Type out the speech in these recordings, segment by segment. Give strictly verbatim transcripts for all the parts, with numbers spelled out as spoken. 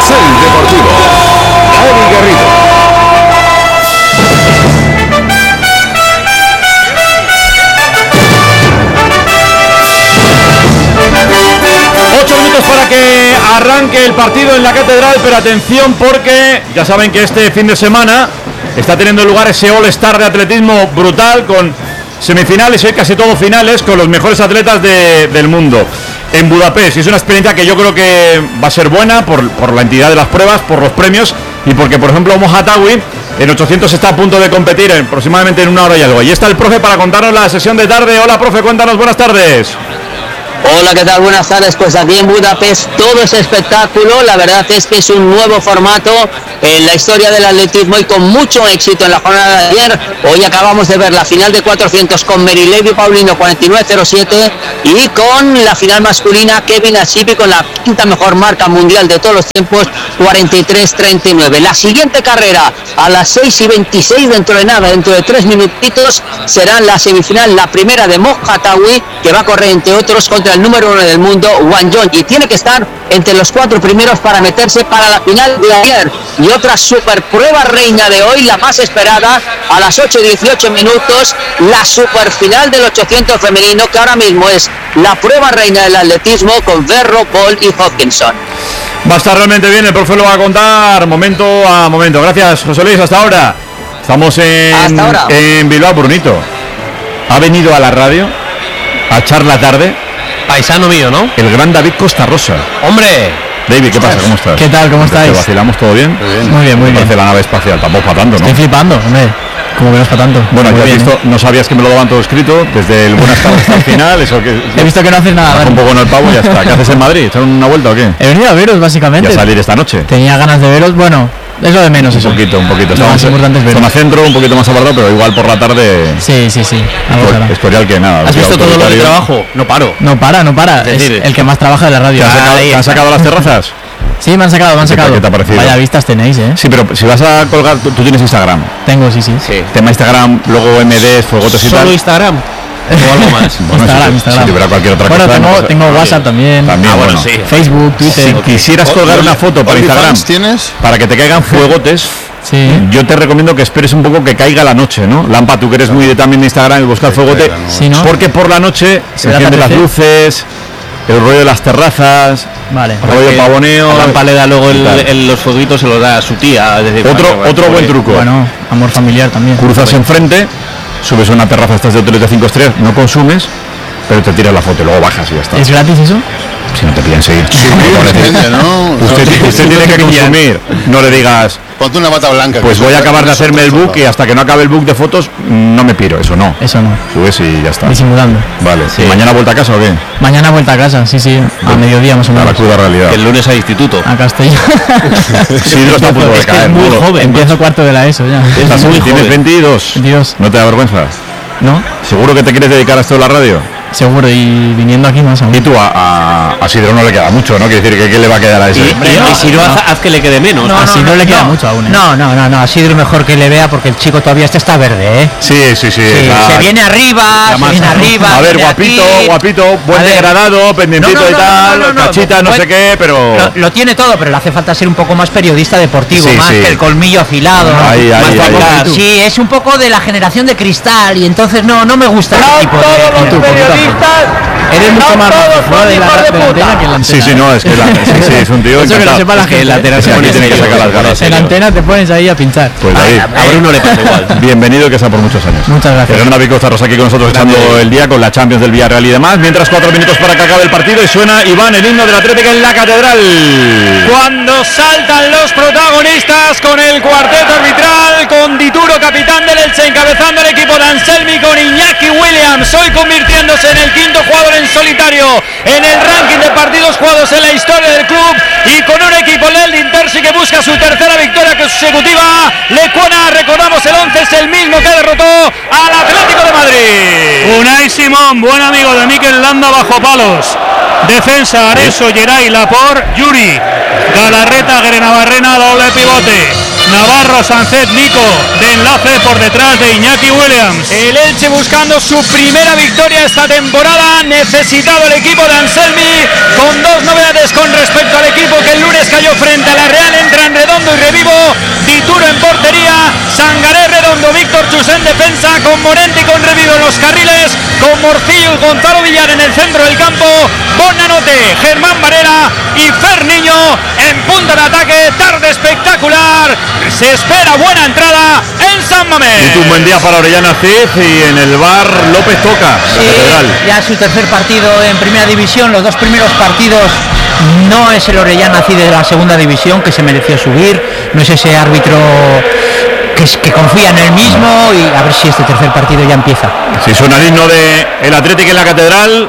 Carrusel Deportivo. Dani Garrido. Ocho minutos para que arranque el partido en la Catedral, pero atención porque ya saben que este fin de semana está teniendo lugar ese All-Star de atletismo brutal con semifinales y casi todo finales con los mejores atletas de, del mundo en Budapest. Y es una experiencia que yo creo que va a ser buena por, por la entidad de las pruebas, por los premios y porque, por ejemplo, Mohattawi en ochocientos está a punto de competir en, aproximadamente en una hora y algo. Y está el profe para contarnos la sesión de tarde. Hola, profe, cuéntanos, buenas tardes. Hola, ¿qué tal? Buenas tardes. Pues aquí en Budapest todo es espectáculo. La verdad es que es un nuevo formato en la historia del atletismo y con mucho éxito en la jornada de ayer. Hoy acabamos de ver la final de cuatrocientos con Merilevi Paulino cuarenta y nueve cero siete y con la final masculina Kevin Asipi con la quinta mejor marca mundial de todos los tiempos cuarenta y tres treinta y nueve. La siguiente carrera a las seis y veintiséis dentro de nada, dentro de tres minutitos, será la semifinal, la primera de Mohattawi, que va a correr entre otros contra el número uno del mundo, Wang Yong, y tiene que estar entre los cuatro primeros para meterse para la final de ayer. Y otra super prueba reina de hoy, la más esperada, a las ocho y dieciocho minutos, la super final del ochocientos femenino, que ahora mismo es la prueba reina del atletismo con Verro, Paul y Hopkinson. Va a estar realmente bien, el profe lo va a contar momento a momento. Gracias, José Luis, hasta ahora. Estamos en, hasta ahora. en Bilbao. Brunito ha venido a la radio a echar la tarde. Paisano mío, ¿no? El gran David Costa Rosa. ¡Hombre! David, ¿qué pasa? ¿Cómo estás? ¿Qué tal? ¿Cómo estáis? ¿Te vacilamos todo bien? Muy bien, muy bien. Muy bien. Parece la nave espacial, tampoco para tanto, ¿no? Estoy flipando, hombre. Como que no es para tanto. Bueno, ya has visto, no sabías que me lo daban todo escrito, desde el buenas tardes hasta el final, eso que... He visto que no haces nada. Un poco en el pavo y ya está. ¿Qué haces en Madrid? ¿Echar una vuelta o qué? He venido a veros, básicamente. ¿Y a salir esta noche? Tenía ganas de veros, bueno... Es lo de menos, un eso. Un poquito, un poquito. Lo más importante es ver. Zona centro, un poquito más apartado, pero igual por la tarde... Sí, sí, sí. Escorial que nada. ¿Has visto todo lo de trabajo? No paro. No para, no para. Es, decir, es el que más trabaja de la radio. ¿Te han sacado, ¿te han sacado las terrazas? Sí, me han sacado, me han sacado. ¿Qué te ha parecido? Vaya vistas tenéis, ¿eh? Sí, pero si vas a colgar... Tú, tú tienes Instagram. Tengo, sí, sí. Sí. Tema Instagram, luego M Ds, fuegotes y tal. ¿Solo Instagram? O algo más. Bueno, Instagram, si, Instagram. Si tuviera cualquier otra bueno, cosa. tengo, no, tengo WhatsApp también. También, ah, bueno, bueno. sí. Facebook, Twitter. Si quisieras colgar una foto para Instagram, ¿tienes? Para que te caigan fuegotes, sí. Yo te recomiendo que esperes un poco que caiga la noche, ¿no? Lampa, tú que eres muy de también de Instagram y buscar sí, fuegote, no. Sí, ¿no? Porque por la noche se encienden las luces, el rollo de las terrazas, vale. el rollo pavoneo. A Lampa le da luego el, el, los fueguitos, se los da a su tía. Es decir, otro para, otro para, buen truco. Bueno, amor familiar también. Cruzas bueno. enfrente, subes a una terraza estas de hoteles de cinco estrellas, no consumes, pero te tiras la foto y luego bajas y ya está. ¿Es gratis eso? Si no te piden seguir. Sí, depende, ¿no? Usted, usted, usted tiene que consumir, no le digas... Ponte una bata blanca. Pues voy a acabar de hacerme el book y hasta que no acabe el book de fotos no me piro, eso no. Eso no. Subes y ya está. Disimulando. Vale. Sí. ¿Y mañana vuelta a casa o qué? Mañana vuelta a casa, sí, sí. A mediodía más o menos. A la cruda realidad. Que el lunes a instituto. A Castellón. Sí, no está a punto de caer. Es muy joven. Empiezo cuarto de la ESO ya. Es muy ¿Tienes veintidós? veintidós. ¿No te da vergüenza? ¿No? ¿Seguro que te quieres dedicar a esto de la radio? Seguro, y viniendo aquí más aún. Y tú a, a, a Sidro no le queda mucho, ¿no? Quiere decir que ¿qué le va a quedar a ese? Y, y, no, y si no, no, haz, haz que le quede menos. No, a Sidro no, no le queda no, mucho aún. ¿eh? No, no, no, no, a Sidro mejor que le vea porque el chico todavía este está verde, ¿eh? Sí, sí, sí. sí la, se viene arriba, se viene arriba. A ver, guapito, aquí. guapito, buen degradado, pendientito no, no, y tal, no, no, no, cachita, no, no sé qué, pero... Lo, lo tiene todo, pero le hace falta ser un poco más periodista deportivo, sí, más sí. que el colmillo afilado. Ahí, ¿no? ahí, más ahí, ahí. Sí, es un poco de la generación de cristal y entonces no, no me gusta no, ese tipo de... Todos los periodistas... Eres mucho más fuera de la, de la antena que en la antena. Sí, sí, no, es que la, sí, sí, es un tío eso que lo sepa la gente. La antena se pone tiene que sacar las ganas. En la antena te pones ahí a pinchar. Pues ahí, a Bruno le pasa igual. Bienvenido, que sea por muchos años. Muchas gracias. El gran David Costa Rosa aquí con nosotros echando el día con la Champions del Villarreal y demás. Mientras cuatro minutos para que acabe el partido y suena Iván, el himno del Atlético en la Catedral. Cuando saltan los protagonistas con el cuarteto arbitral, con Dituro, capitán del Elche, encabezando el equipo de Anselmi con Iñaki Williams, hoy convirtiéndose en el quinto jugador en solitario en el ranking de partidos jugados en la historia del club, y con un equipo del Intersi que busca su tercera victoria consecutiva. Lecuona, recordamos, el once es el mismo que derrotó al Atlético de Madrid. Unai Simón, buen amigo de Mikel Landa bajo palos. Defensa, Areso, Geray, Lapor, Yuri, Galarreta, Grenabarrena, doble pivote. Navarro, Sancet, Nico, de enlace por detrás de Iñaki Williams. El Elche buscando su primera victoria esta temporada, necesitado el equipo de Anselmi, con dos novedades con respecto al equipo que el lunes cayó frente a la Real Sangaré Redondo, Víctor Chus en defensa, con Morente y con Revido en los carriles, con Morcillo y Gonzalo Villar en el centro del campo, Bonanote, Germán Varela y Fer Niño en punta de ataque. Tarde espectacular, se espera buena entrada en San Mamés. Y un buen día para Orellana Cid, y en el bar López Toca, Sí, la Catedral. ya su tercer partido en primera división. Los dos primeros partidos no es el Orellana Cid de la segunda división, que se mereció subir, no es ese árbitro que, es, que confía en él mismo, y a ver si este tercer partido ya empieza. Si suena el himno de el Atlético en la Catedral,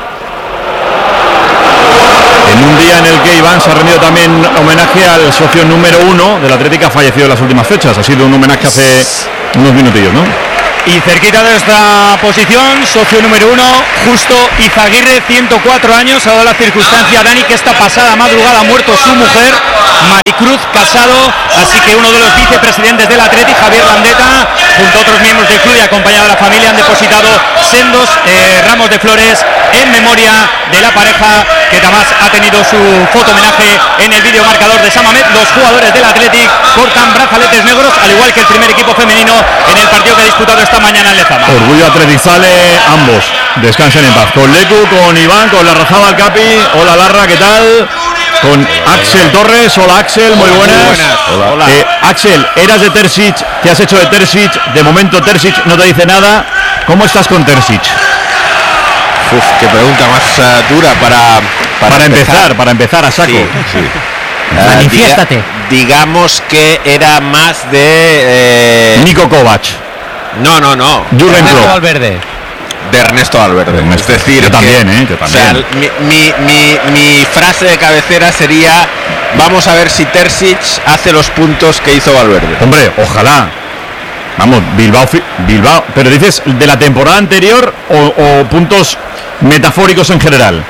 en un día en el que Iván se ha rendido también homenaje al socio número uno del Atlético, que ha fallecido en las últimas fechas. Ha sido un homenaje hace unos minutillos, ¿no? Y cerquita de esta posición, socio número uno, Justo Izaguirre, ciento cuatro años. Ha dado la circunstancia, Dani, que esta pasada madrugada ha muerto su mujer, Maricruz Casado. Así que uno de los vicepresidentes del Athletic, Javier Landeta, junto a otros miembros del club y acompañado de la familia, han depositado sendos eh, ramos de flores en memoria de la pareja, que además ha tenido su foto homenaje en el vídeo marcador de San Mamés. Los jugadores del Athletic portan brazaletes negros, al igual que el primer equipo femenino en el partido que ha disputado esta mañana en Lezama. Orgullo atletizale, ambos descansen en paz. Con Lecu, con Iván, con Larrazábal Capi. Hola Larra, ¿qué tal? Con Axel Torres. Hola Axel, muy buenas. Muy buenas. Hola. Eh, Axel, eras de Terzic, ¿qué has hecho de Terzic? De momento Terzic no te dice nada. ¿Cómo estás con Terzic? Uf, qué pregunta más uh, dura para, para, Para empezar, empezar, para empezar a saco. Sí, sí. Uh, Manifiéstate. diga- digamos que era más de... eh, Nico Kovac, no, no, no. Jürgen Ernesto Klopp. Valverde. De Ernesto Valverde. Ernesto. Es decir, Yo que- también, ¿eh? Yo o sea, también. mi, mi, mi, mi frase de cabecera sería: vamos a ver si Terzic hace los puntos que hizo Valverde. Hombre, ojalá. Vamos, Bilbao, fi- Bilbao. Pero dices de la temporada anterior o, o puntos metafóricos en general.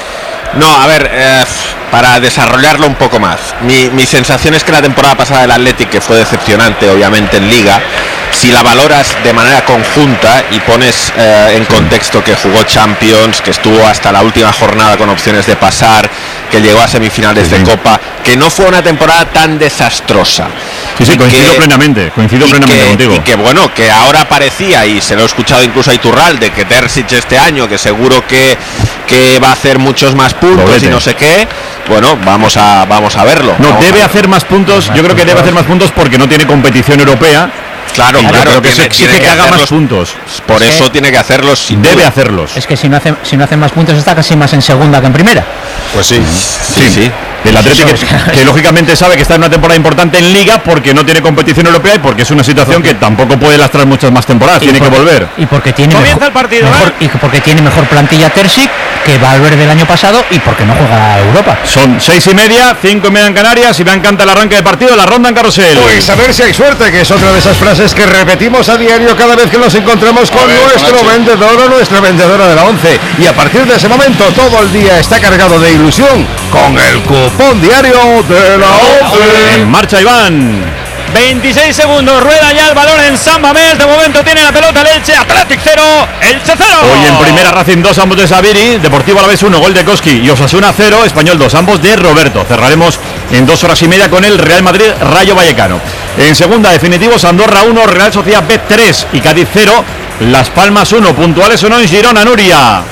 No, a ver, eh, para desarrollarlo un poco más. Mi, mi sensación es que la temporada pasada del Athletic, que fue decepcionante obviamente en Liga, si la valoras de manera conjunta y pones eh, en contexto que jugó Champions, que estuvo hasta la última jornada con opciones de pasar, que llegó a semifinales Sí, de sí. Copa, que no fue una temporada tan desastrosa. Sí, sí, Y coincido que- plenamente. Coincido y plenamente que, contigo. y que bueno, que ahora parecía, y se lo he escuchado incluso a Iturralde, que Terzic este año, que seguro que, que va a hacer muchos más puntos Doblete. y no sé qué, bueno, vamos a vamos a verlo. No, Vamos debe a hacer más puntos. Yo creo que debe hacer más puntos porque no tiene competición europea. Claro, Y yo claro, creo que tiene- eso exige tiene que haga más hacerlos. puntos. Por Es eso que- tiene que hacerlos sin Debe duda. hacerlos. Es que si no hace, si no hace más puntos, está casi más en segunda que en primera. Pues sí, sí, sí. El Atlético, Eso es- que, que lógicamente sabe que está en una temporada importante en Liga porque no tiene competición europea y porque es una situación que tampoco puede lastrar muchas más temporadas. Tiene que porque- volver. Y porque tiene Comienza mejor, el partido, mejor- ¿eh? y porque tiene mejor plantilla Terzic que Valverde el año pasado, y porque no juega a Europa. Son seis y media, cinco y media en Canarias, y me encanta el arranque de partido, la ronda en carrusel. Pues a ver si hay suerte, que es otra de esas frases que repetimos a diario cada vez que nos encontramos con ver, nuestro Nacho. vendedor o nuestra vendedora de la once. Y a partir de ese momento todo el día está cargado de ilusión con el cupón diario de la once. En marcha, Iván. veintiséis segundos, rueda ya el balón en San Mamés. De momento tiene la pelota el Elche, Athletic cero, Elche cero. Hoy en primera, Racing dos, ambos de Sabiri, Deportivo Alavés uno, gol de Koski, y Osasuna cero, Español dos, ambos de Roberto. Cerraremos en dos horas y media con el Real Madrid Rayo Vallecano. En segunda, definitivos, Andorra uno, Real Sociedad B tres y Cádiz cero, Las Palmas uno. Puntuales o no en Girona, Nuria.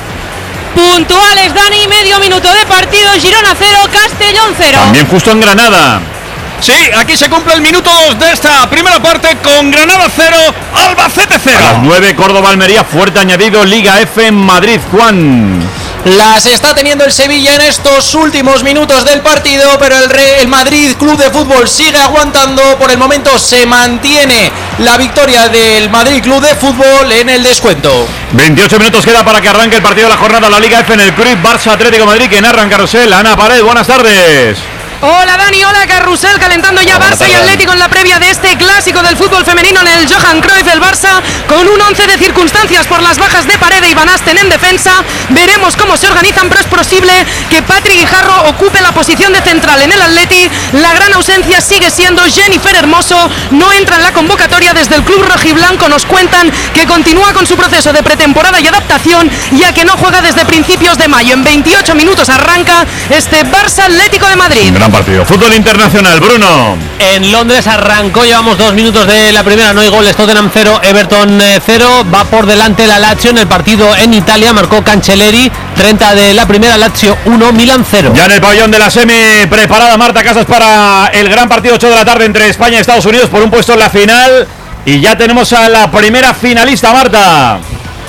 Puntuales, Dani, medio minuto de partido, Girona cero, Castellón cero. También justo en Granada. Sí, aquí se cumple el minuto dos de esta primera parte con Granada cero, Albacete A las cero. nueve, Córdoba Almería, fuerte añadido, Liga F en Madrid, Juan. Las está teniendo el Sevilla en estos últimos minutos del partido, pero el, Re- el Madrid Club de Fútbol sigue aguantando. Por el momento se mantiene la victoria del Madrid Club de Fútbol en el descuento. veintiocho minutos queda para que arranque el partido de la jornada, la Liga F en el Cruz, Barça Atlético de Madrid, que narra en carrusel. Ana Pared, buenas tardes. Hola Dani, hola Carrusel, calentando ya Barça y Atlético en la previa de este clásico del fútbol femenino en el Johan Cruyff. El Barça con un once de circunstancias por las bajas de Paredes y Van Asten en defensa. Veremos cómo se organizan, pero es posible que Patrick Guijarro ocupe la posición de central en el Atleti. La gran ausencia sigue siendo Jennifer Hermoso, no entra en la convocatoria desde el club rojiblanco. Nos cuentan que continúa con su proceso de pretemporada y adaptación, ya que no juega desde principios de mayo. En veintiocho minutos arranca este Barça Atlético de Madrid. Gran Gran partido. Fútbol internacional, Bruno. En Londres arrancó, llevamos dos minutos de la primera, no hay goles, Tottenham cero, Everton cero, va por delante la Lazio en el partido en Italia, marcó Cancelleri, treinta de la primera, Lazio uno, Milan cero. Ya en el pabellón de la semi, preparada Marta Casas para el gran partido ocho de la tarde entre España y Estados Unidos por un puesto en la final, y ya tenemos a la primera finalista, Marta.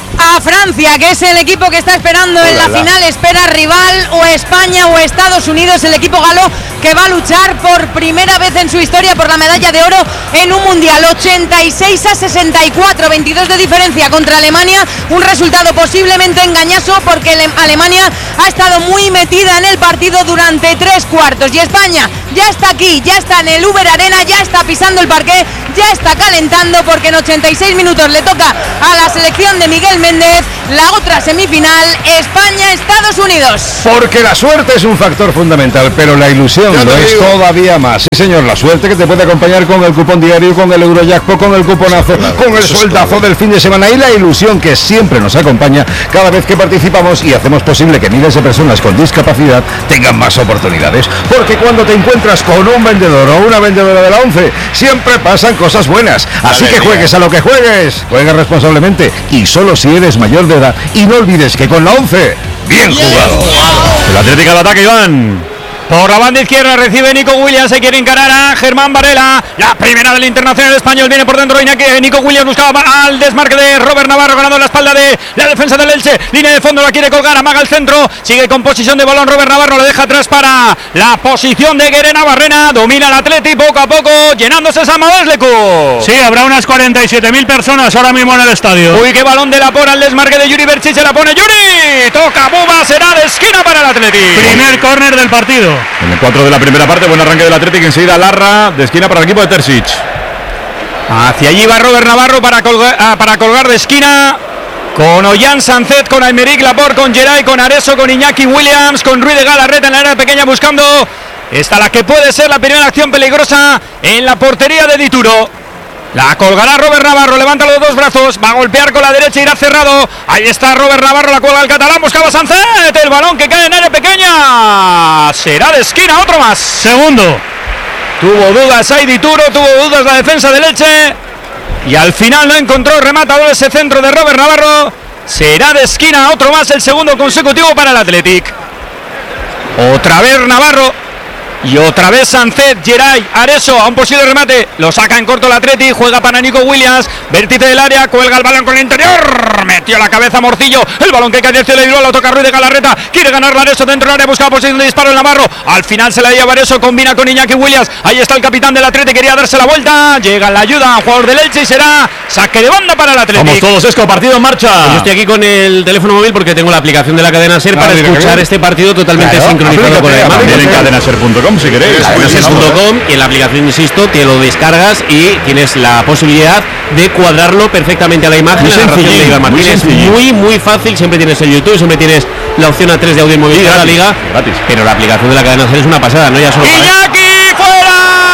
A Francia, que es el equipo que está esperando en la final, espera rival o España o Estados Unidos, el equipo galo que va a luchar por primera vez en su historia por la medalla de oro en un mundial. Ochenta y seis a sesenta y cuatro, veintidós de diferencia contra Alemania, un resultado posiblemente engañoso porque Alemania ha estado muy metida en el partido durante tres cuartos, y España ya está aquí, ya está en el Uber Arena, ya está pisando el parqué, ya está calentando, porque en ochenta y seis minutos le toca a la selección de Miguel Méndez la otra semifinal, España-Estados Unidos. Porque la suerte es un factor fundamental, pero la ilusión lo es todavía más. Sí, señor, la suerte que te puede acompañar con el cupón diario, con el Eurojackpot, con el cuponazo, claro, con el sueldazo del fin de semana, y la ilusión que siempre nos acompaña cada vez que participamos y hacemos posible que miles de personas con discapacidad tengan más oportunidades. Porque cuando te encuentras con un vendedor o una vendedora de la ONCE, siempre pasan cosas buenas. Así que juegues a lo que juegues, juega responsablemente y solo si eres mayor de edad. Y no olvides que con la ONCE, bien jugado. El Atlético al ataque, Iván. Por la banda izquierda recibe Nico Williams, se quiere encarar a Germán Varela. La primera del internacional español viene por dentro. Iñaki, Nico Williams buscaba al desmarque de Robert Navarro, ganando la espalda de la defensa del Elche. Línea de fondo, la quiere colgar, amaga el centro. Sigue con posición de balón Robert Navarro, lo deja atrás para la posición de Guerena Barrena. Domina el Atleti poco a poco, llenándose San Mamés Lecu. Sí, habrá unas cuarenta y siete mil personas ahora mismo en el estadio. Uy, qué balón de la por al desmarque de Yuri Berchi, se la pone Yuri. Toca Buba, será de esquina para el Atleti. Primer córner del partido. En el cuatro de la primera parte, buen arranque del Atlético, enseguida Larra, de esquina para el equipo de Terzic. Hacia allí va Robert Navarro para colgar, ah, para colgar de esquina. Con Ollán Sancet, con Aymeric Laporte, con Geray, con Areso, con Iñaki Williams, con Ruiz de Galarreta en la área pequeña buscando esta la que puede ser la primera acción peligrosa en la portería de Dituro. La colgará Robert Navarro, levanta los dos brazos, va a golpear con la derecha, irá cerrado. Ahí está Robert Navarro, la cuelga el catalán, buscaba Sancet, el balón que cae en área pequeña. Será de esquina, otro más. Segundo. Tuvo dudas ahí Dituro, tuvo dudas la defensa del Elche. Y al final no encontró rematador ese centro de Robert Navarro. Será de esquina, otro más, el segundo consecutivo para el Athletic. Otra vez Navarro. Y otra vez Sancet, Geray, Areso, a un posible remate, lo saca en corto el Atleti, juega para Nico Williams, vértice del área, cuelga el balón con el interior, metió la cabeza Morcillo, el balón que cae hacia el individual, lo toca Ruiz de Galarreta, quiere ganar Areso dentro del área, busca la posición de disparo en Navarro, al final se la lleva Areso, combina con Iñaki Williams, ahí está el capitán del Atleti, quería darse la vuelta, llega la ayuda a jugador del Elche y será saque de banda para el Atleti. Vamos todos, Esco, partido en marcha. Yo estoy aquí con el teléfono móvil porque tengo la aplicación de la cadena SER, ah, para escuchar este partido totalmente claro, sincronizado con el demás. También en cadena ser punto com si queréis. cadenaser punto com, y en la aplicación, insisto, te lo descargas y tienes la posibilidad de cuadrarlo perfectamente a la imagen. Muy la sencillo, de Iván Martínez. muy, muy muy fácil, siempre tienes el YouTube, siempre tienes la opción A tres de audio y móvil de la liga, gratis. Pero la aplicación de la cadena SER es una pasada, no ya solo Iñaki fuera,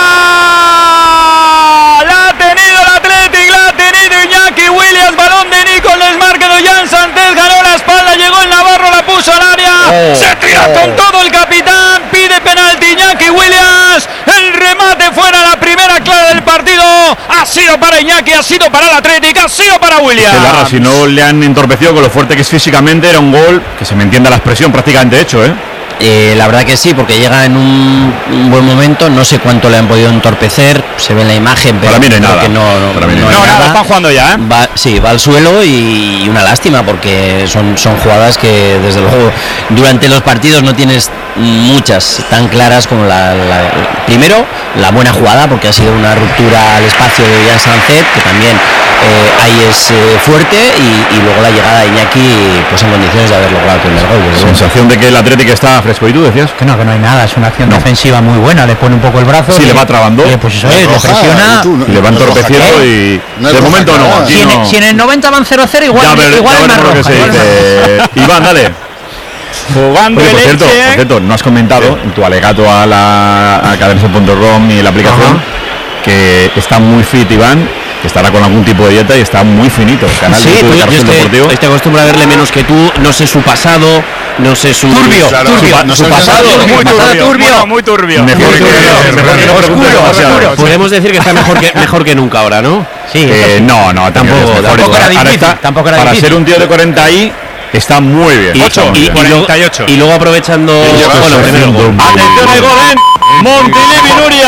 la ha tenido el Athletic, la ha tenido Iñaki Williams, balón de Nico, desmarque de Ollán Sancet, ganó la espalda, llegó el Navarro, la puso al área, oh, se tira oh. con todo el capitán, pide penalti Iñaki Williams, el remate fuera, la primera clara del partido, ha sido para Iñaki, ha sido para el Athletic, ha sido para Williams. Es que Larra, si no le han entorpecido con lo fuerte que es físicamente, era un gol que se me entienda la expresión prácticamente hecho, ¿eh? Eh, la verdad que sí, porque llega en un, un buen momento, no sé cuánto le han podido entorpecer, se ve en la imagen, pero para mí no hay nada. que no, no, para mí no, no, hay no nada. nada, están jugando ya, ¿eh? Va, sí, va al suelo y, y una lástima, porque son, son jugadas que desde luego durante los partidos no tienes muchas tan claras como la, la primero, la buena jugada, porque ha sido una ruptura al espacio de Ollán Sancet, que también eh, ahí es eh, fuerte, y, y luego la llegada de Iñaki pues en condiciones de haber logrado el primer gol. La sensación de que el Atlético está fresco, y tú decías que no, que no hay nada, es una acción no. defensiva muy buena, le pone un poco el brazo, sí, y, le va trabando, y, pues eso es, le presiona, no, le va entorpeciendo y no de momento no, aquí si, en, no. si en el noventa van cero cero, igual, ya, pero, igual ya es más roja, igual es Iván, dale. Jugando Oye, por, el cierto, Elche. por cierto, no has comentado sí. en tu alegato a la a cadenaser punto com y la aplicación, ajá, que está muy fit Iván que estará con algún tipo de dieta y está muy finito. El canal sí, de YouTube de Carrusel Deportivo. Estoy acostumbrado a verle menos que tú, no sé su pasado, no sé su... Turbio, claro, turbio. Su, No su pasado, muy pasado turbio. turbio. Bueno, muy turbio. Mejor Muy que, turbio. mejor que no preguntes demasiado. Podemos decir que está mejor que, mejor que nunca ahora, ¿no? Sí, Eh, no, no, Tampoco, mejor. tampoco era Ahora difícil, está- tampoco era para difícil. ser un tío de cuarenta y está muy bien. Y, Está muy y- bien. y luego, cuarenta y ocho. y luego aprovechando... Bueno, primero el gol. Atención al gol en Montilivi, Nuria.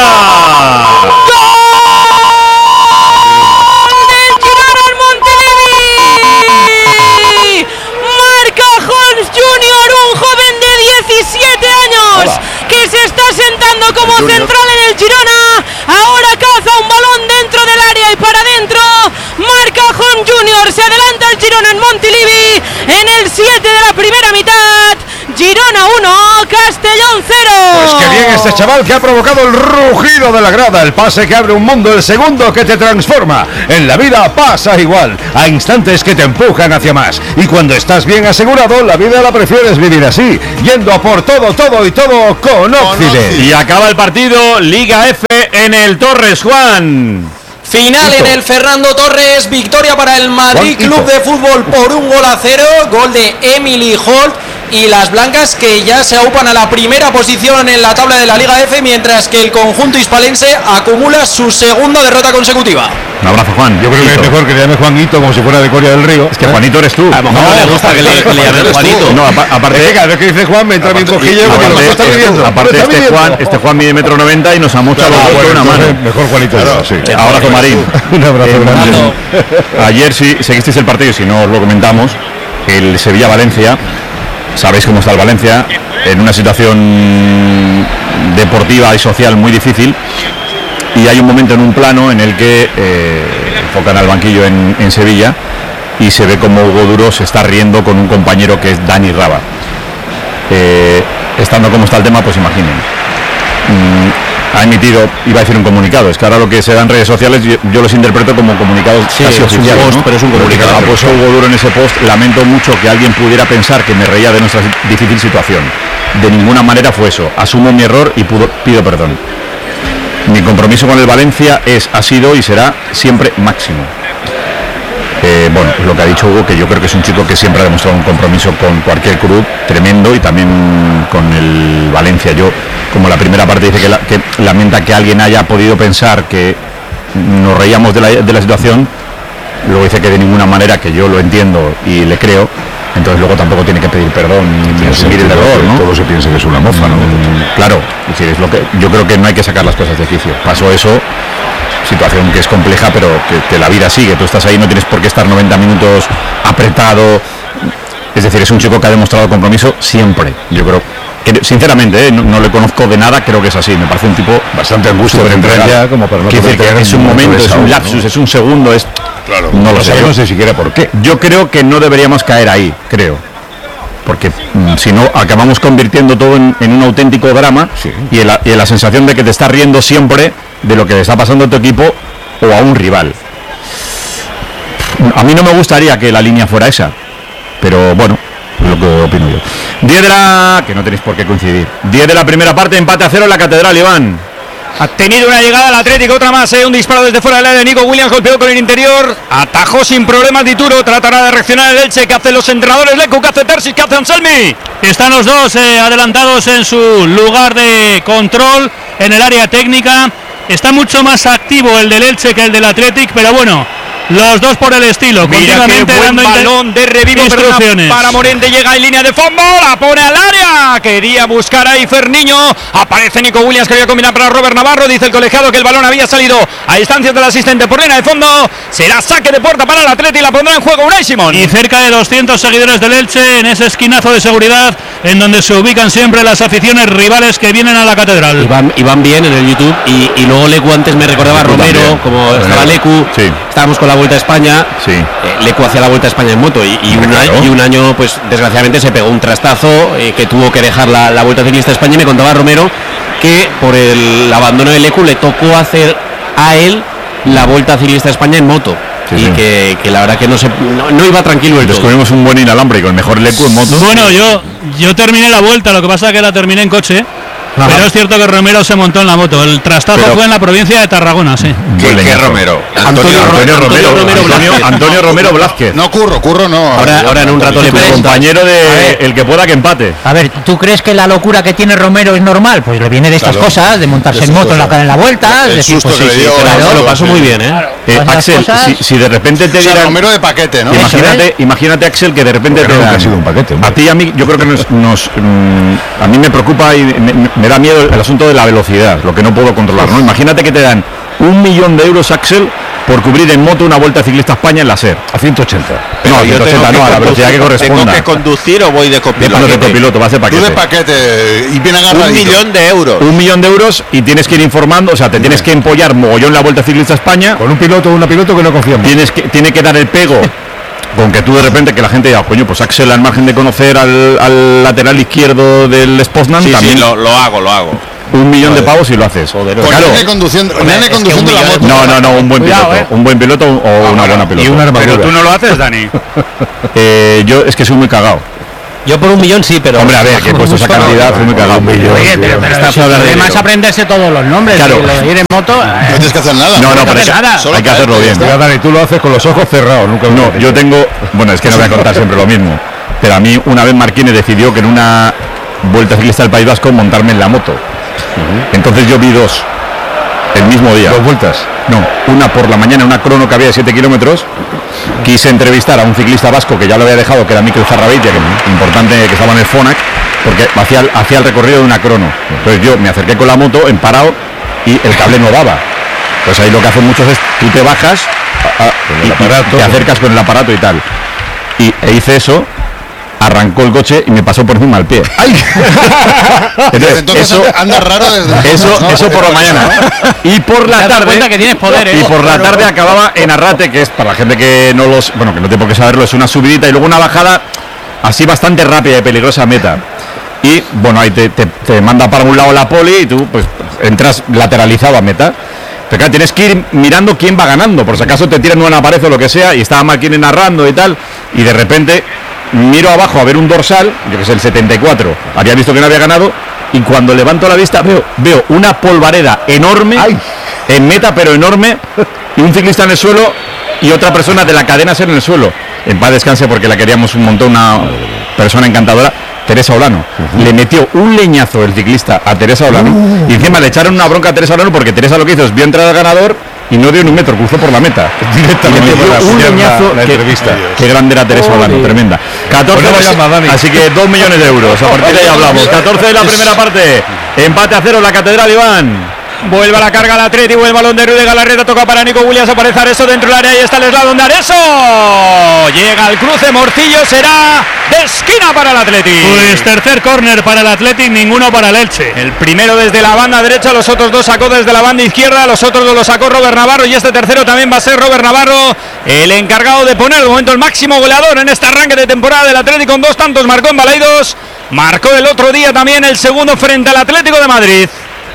Marca Holmes junior, un joven de diecisiete años que se está sentando como central en el Girona. Ahora caza un balón dentro del área y para adentro. Marca Holmes junior, se adelanta el Girona en Montilivi en el siete de la primera mitad. Girona uno, Castellón cero. Pues qué bien este chaval que ha provocado el rugido de la grada, el pase que abre un mundo, el segundo que te transforma. En la vida pasa igual, a instantes que te empujan hacia más. Y cuando estás bien asegurado, la vida la prefieres vivir así, yendo a por todo, todo y todo con Occident. Y acaba el partido Liga F en el Torres, Juan. Final en el Fernando Torres, victoria para el Madrid Juan Club Hito. de Fútbol por un gol a cero, gol de Emily Holt y las blancas que ya se aupan a la primera posición en la tabla de la Liga F, mientras que el conjunto hispalense acumula su segunda derrota consecutiva. Un abrazo, Juan. Yo creo que es mejor que le llame Juanito como si fuera de Coria del Río. Es que Juanito eres tú. A lo mejor no le gusta que le, que le llamen Juanito. No, apa- aparte, Es que cada vez que dice Juan me entra bien cojillo porque lo aparte, está este- viviendo. aparte Lo está este viviendo. Juan, este Juan mide metro noventa y nos amocha los dos con una mano. Mejor Juanito. Claro, sí. Abrazo, Marín. Un abrazo Eh, grande. Ayer sí seguisteis el partido, y si no os lo comentamos, el Sevilla-Valencia. Sabéis cómo está el Valencia, en una situación deportiva y social muy difícil. Y hay un momento en un plano en el que eh, enfocan al banquillo en, en Sevilla y se ve como Hugo Duro se está riendo con un compañero que es Dani Raba. Eh, estando como está el tema, pues imaginen. Mm, ha emitido, iba a decir un comunicado, es que ahora lo que se da en redes sociales yo, yo los interpreto como comunicados Sí, casi es un oficiales, post, ¿no? pero es un comunicado. Ha puesto Hugo Duro en ese post: lamento mucho que alguien pudiera pensar que me reía de nuestra difícil situación. De ninguna manera fue eso. Asumo mi error y pudo- pido perdón. Mi compromiso con el Valencia es, ha sido y será siempre máximo. Eh, bueno, es lo que ha dicho Hugo, que yo creo que es un chico que siempre ha demostrado un compromiso con cualquier club tremendo y también con el Valencia. Yo, como la primera parte dice que, la- que lamenta que alguien haya podido pensar que nos reíamos de la, de la situación, luego dice que de ninguna manera, que yo lo entiendo y le creo, entonces luego tampoco tiene que pedir perdón ni, ni asumir el error, ¿no? Todo se piensa que es una mofa, ¿no? Mm, claro, es decir, es lo que yo creo que no hay que sacar las cosas de quicio. Pasó eso, situación que es compleja, pero que, que la vida sigue. Tú estás ahí, no tienes por qué estar noventa minutos apretado. Es decir, es un chico que ha demostrado compromiso siempre. Yo creo que, sinceramente, ¿eh? no, no le conozco de nada, creo que es así. Me parece un tipo Bastante angustia súper de entrar entregado. ya como para no Quiero poder decir que tener es un ningún momento, es desahogo, un ¿no? lapsus, es un segundo, es Claro, no lo no sé. sabemos ni siquiera por qué. Yo creo que no deberíamos caer ahí, creo. Porque mm, si no, acabamos convirtiendo todo en, en un auténtico drama Sí. y, en la, y en la sensación de que te estás riendo siempre de lo que le está pasando a tu equipo o a un rival. A mí no me gustaría que la línea fuera esa, pero bueno, es lo que opino yo. diez de la... que no tenéis por qué coincidir. diez de la primera parte, empate a cero en la Catedral, Iván. Ha tenido una llegada al Atlético, otra más, eh, un disparo desde fuera del área de Nico Williams, golpeó con el interior, atajó sin problemas Dituro, tratará de reaccionar el Elche. ¿Qué hacen los entrenadores? Lecu, ¿qué hace Terzic? ¿Qué hace Anselmi? Están los dos eh, adelantados en su lugar de control en el área técnica. Está mucho más activo el del Elche que el del Athletic, pero bueno, los dos por el estilo, Mira qué continuamente buen dando inter- balón de revivo, perdona, instrucciones. para Morente, llega en línea de fondo, la pone al área, quería buscar ahí Ferniño, aparece Nico Williams, quería combinar para Robert Navarro, dice el colegiado que el balón había salido a distancias del asistente por línea de fondo, será saque de puerta para el Atleti y la pondrá en juego Unai Simón. Y cerca de doscientos seguidores del Elche en ese esquinazo de seguridad en donde se ubican siempre las aficiones rivales que vienen a la catedral. Y van, y van bien en el YouTube y, y luego Lecu antes me recordaba a Lecu Romero, también. como estaba Romero. Lecu, Sí. estábamos con la Vuelta a España, Sí. eh, Lecu hacía la Vuelta a España en moto y, y, un, Claro. año, y un año pues desgraciadamente se pegó un trastazo eh, que tuvo que dejar la, la Vuelta Ciclista a España y me contaba Romero que por el abandono de Lecu le tocó hacer a él la Vuelta Ciclista a España en moto. Sí, y sí. Que, que la verdad que no, se, no, no iba tranquilo el todo. Descubrimos un buen inalámbrico, el mejor Lecu en moto. Bueno, yo, yo terminé la vuelta, lo que pasa es que la terminé en coche Pero es cierto que Romero se montó en la moto. El trastazo Pero, fue en la provincia de Tarragona, sí. ¿Qué, qué Romero? Antonio, Antonio, Romero, Romero Antonio, Antonio Romero Blázquez. No, Curro, Curro no. Ahora, ahora en un rato le pregunto. Compañero de el que pueda que empate. A ver, ¿tú crees que la locura que tiene Romero es normal? Pues le viene de estas Claro. cosas, de montarse De en esas moto en la, cosas. en la vuelta. El es decir, susto pues que sí, le dio, sí, claro, claro, Lo pasó muy bien, ¿eh? Eh, Todas esas Axel, cosas. si, si de repente te O sea, dieran... Romero de paquete, ¿no? Imagínate, imagínate, Axel, que de repente Porque te nunca dan- ha sido un paquete, hombre. a ti y a mí, yo creo que nos, nos, mm, a mí me preocupa y me, me da miedo el asunto de la velocidad, lo que no puedo controlar, ¿no? Imagínate que te dan un millón de euros, Axel, por cubrir en moto una Vuelta Ciclista a España en la SER. A ciento ochenta. No, a yo ciento ochenta tengo no, a la velocidad que conducir- corresponda. ¿Tengo que conducir o voy de No, copiloto? de copiloto, va a ser Tú de paquete. paquete y bien agarradito. Un millón de euros. Un millón de euros y tienes que ir informando, o sea, te tienes que empollar mogollón la Vuelta Ciclista a España. Con un piloto o una piloto que no confiamos. Tienes que, tiene que dar el pego con que tú de repente que la gente diga, coño, pues Axel al margen de conocer al, al lateral izquierdo del Spoznan, Sí, también sí, lo, lo hago, lo hago. un millón de pavos y lo haces. Con Claro. nene conduciendo, nene es que conduciendo un la millón- moto. No, no, no, un buen Cuidado, piloto, eh. un buen piloto o una buena piloto. Y una armadura. Pero tú no lo haces, Dani. Eh, yo es que soy muy cagado. Yo por un millón sí, pero. Hombre, a ver, que he puesto esa cantidad, soy muy cagado. Oye, pero, pero Está si para hablar de además dinero. aprenderse todos los nombres, Claro. y lo de ir en moto. No tienes que hacer nada. No, no, pero hacer eso- nada. Solo hay que hacerlo bien. Mira, Dani, tú lo haces con los ojos cerrados, nunca No, yo tengo, bueno, es que no voy a contar siempre lo mismo, pero a mí una vez Marquines decidió que en una Vuelta Ciclista del País Vasco montarme en la moto. Entonces yo vi dos, el mismo día. Dos vueltas. No, una por la mañana, una crono que había de siete kilómetros. Quise entrevistar a un ciclista vasco que ya lo había dejado, que era Mikel Zarrabeitia, que importante, que estaba en el Fonac, porque hacía, el- hacía el recorrido de una crono. Entonces yo me acerqué con la moto, en parado, y el cable no daba. Pues ahí lo que hacen muchos es, tú te bajas a- a- y, y te acercas con el aparato y tal. Y e hice eso, arrancó el coche y me pasó por encima el pie. ¡Ay! Entonces, Entonces eso, anda, anda raro desde eso, ¿no? eso por la mañana. Y por Te la das tarde. cuenta que tienes poder, ¿eh? Y por la Claro. tarde acababa en Arrate, que es para la gente que no los. Bueno, que no tiene por qué saberlo, es una subidita y luego una bajada así bastante rápida y peligrosa meta. Y bueno, ahí te, te, te manda para un lado la poli y tú pues entras lateralizado a meta. Pero claro, tienes que ir mirando quién va ganando, por si acaso te tiran una pared o lo que sea, y estaba Marquines narrando y tal, y de repente miro abajo a ver un dorsal, yo que sé, el setenta y cuatro, había visto que no había ganado, y cuando levanto la vista veo, veo una polvareda enorme, en meta pero enorme, y un ciclista en el suelo, y otra persona de la cadena ser en el suelo. En paz descanse porque la queríamos un montón, una persona encantadora. Teresa Olano. Le metió un leñazo el ciclista a Teresa Olano y encima le echaron una bronca a Teresa Olano porque Teresa lo que hizo es vio entrar al ganador y no dio ni un metro, cruzó por la meta. Directamente para un apoyar leñazo. la- la que- entrevista. Qué grande era Teresa Olano, tremenda. catorce Pues no vayas más, Dani. así que dos millones de euros. A partir de ahí hablamos. catorce de la primera parte. Empate a cero en la Catedral, Iván. Vuelve a la carga el Atlético, el balón de Rudy Galarreta, toca para Nico Williams, aparece Areso dentro del área y está el eslalon de Areso. Llega al cruce, Morcillo, será de esquina para el Atlético. Pues tercer córner para el Athletic, ninguno para el Elche. El primero desde la banda derecha, los otros dos sacó desde la banda izquierda, los otros dos los sacó Robert Navarro y este tercero también va a ser Robert Navarro, el encargado de poner de momento el máximo goleador en este arranque de temporada del Atlético con dos tantos, marcó en Balaidos, marcó el otro día también el segundo frente al Atlético de Madrid.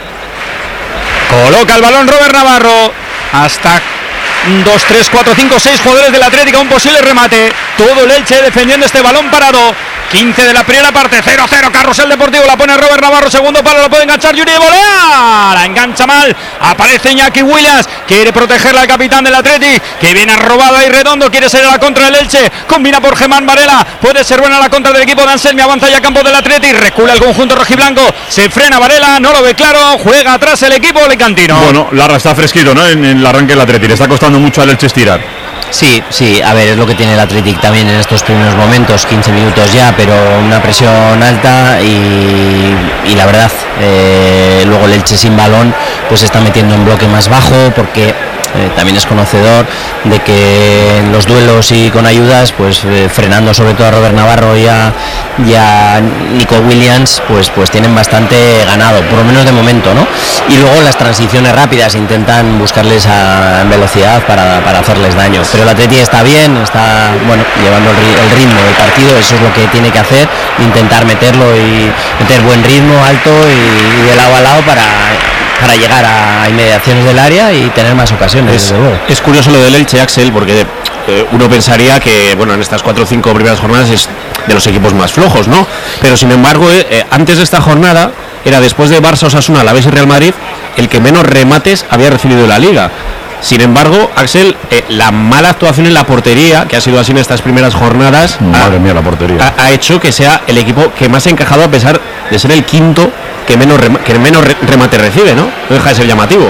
Coloca el balón Robert Navarro hasta dos, tres, cuatro, cinco, seis jugadores del Atlético, un posible remate. Todo el Elche defendiendo este balón parado. quince de la primera parte, cero cero, Carrusel Deportivo, la pone Robert Navarro, segundo palo, lo puede enganchar Yuri de volea, la engancha mal, aparece Iñaki Williams, quiere protegerla al capitán del Atlético, que viene robado ahí Redondo, quiere ser a la contra del Elche, combina por Germán Varela, puede ser buena la contra del equipo de Anselmi, avanza ya a campo del Atlético, recula el conjunto rojiblanco, se frena Varela, no lo ve claro, juega atrás el equipo alicantino. Bueno, Larra está fresquito, ¿no? En, en el arranque del Atlético. Le está costando mucho al Elche estirar. Sí, sí, a ver, es lo que tiene el Athletic también en estos primeros momentos, quince minutos ya, pero una presión alta y, y la verdad, eh, luego el Elche sin balón pues se está metiendo en bloque más bajo porque eh, también es conocedor de que en los duelos y con ayudas, pues eh, frenando sobre todo a Robert Navarro y a, y a Nico Williams, pues, pues tienen bastante ganado, por lo menos de momento, ¿no? Y luego las transiciones rápidas intentan buscarles a, en velocidad para, para hacerles daño, pero el Atleti está bien, está bueno llevando el, ri- el ritmo del partido, eso es lo que tiene que hacer, intentar meterlo y meter buen ritmo alto y, y de lado a lado para, para llegar a inmediaciones del área y tener más ocasiones. Es, desde luego. es curioso lo del Elche, Axel, porque eh, uno pensaría que bueno, en estas cuatro o cinco primeras jornadas es de los equipos más flojos, ¿no? Pero sin embargo, eh, eh, antes de esta jornada era después de Barça, Osasuna, Alavés y Real Madrid, el que menos remates había recibido en la Liga. Sin embargo, Axel, eh, la mala actuación en la portería, que ha sido así en estas primeras jornadas, Madre ha, mía, la portería. ha, ha hecho que sea el equipo que más ha encajado, a pesar de ser el quinto que menos, rem que menos re remate recibe, ¿no? No deja de ser llamativo.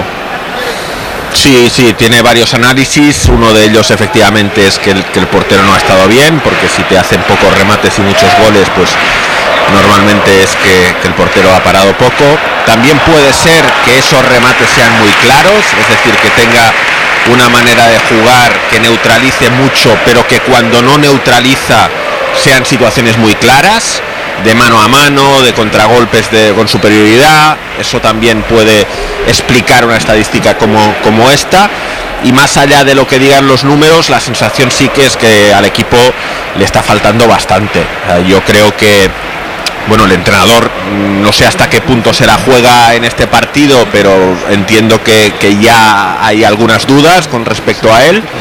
Sí, sí, tiene varios análisis. Uno de ellos efectivamente es que el, que el portero no ha estado bien, porque si te hacen pocos remates y muchos goles, pues normalmente es que, que el portero ha parado poco. También puede ser que esos remates sean muy claros, es decir, que tenga una manera de jugar que neutralice mucho, pero que cuando no neutraliza sean situaciones muy claras, de mano a mano, de contragolpes de, con superioridad. Eso también puede explicar una estadística como, como esta. Y más allá de lo que digan los números, la sensación sí que es que al equipo le está faltando bastante. Yo creo que, bueno, el entrenador no sé hasta qué punto se la juega en este partido, pero entiendo que, que ya hay algunas dudas con respecto a él.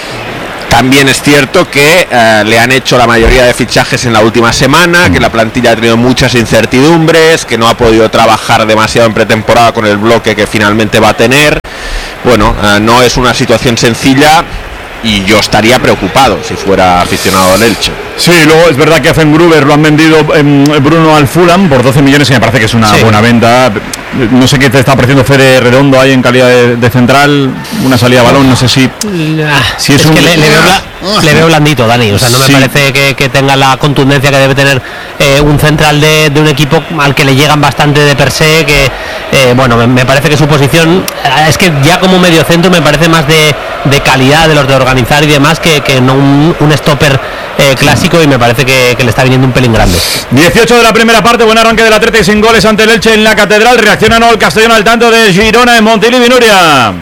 También es cierto que eh, le han hecho la mayoría de fichajes en la última semana, que la plantilla ha tenido muchas incertidumbres, que no ha podido trabajar demasiado en pretemporada con el bloque que finalmente va a tener. Bueno, eh, no es una situación sencilla y yo estaría preocupado si fuera aficionado al Elche. Sí, luego es verdad que hacen Gruber, lo han vendido eh, Bruno al Fulham por doce millones y me parece que es una sí. buena venta. No sé qué te está pareciendo Fede Redondo ahí en calidad de, de central, una salida a balón, no sé si, si es, es un... que le, le, veo bla, le veo blandito, Dani, o sea, no me sí. parece que, que tenga la contundencia que debe tener eh, un central de, de un equipo al que le llegan bastante de per se, que eh, bueno, me, me parece que su posición, es que ya como medio centro me parece más de, de calidad de los de organizar y demás que, que no un, un stopper eh, clásico, y me parece que, que le está viniendo un pelín grande. dieciocho de la primera parte, buen arranque del Atlético sin goles ante el Elche en la Catedral. Reacciona no el Castellón al tanto de Girona en Montilivi. Nuria.